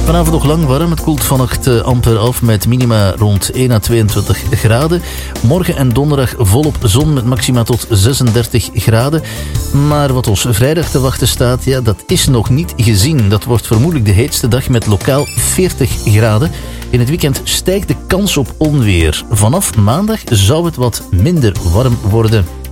Vanavond nog lang warm. Het koelt vannacht amper af met minima rond 1 à 22 graden. Morgen en donderdag volop zon met maxima tot 36 graden. Maar wat ons vrijdag te wachten staat, ja, dat is nog niet gezien. Dat wordt vermoedelijk de heetste dag met lokaal 40 graden. In het weekend stijgt de kans op onweer. Vanaf maandag zou het wat minder warm worden.